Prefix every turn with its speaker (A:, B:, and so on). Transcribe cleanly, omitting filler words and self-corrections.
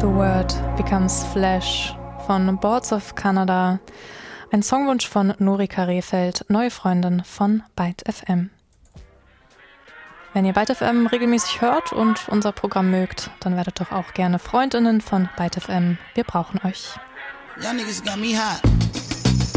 A: The Word Becomes Flesh von Boards of Canada. Ein Songwunsch von Norika Rehfeld, neue Freundin von Byte FM. Wenn ihr Byte FM regelmäßig hört und unser Programm mögt, dann werdet doch auch gerne Freundinnen von Byte FM. Wir brauchen euch.
B: Y'all niggas got me hot.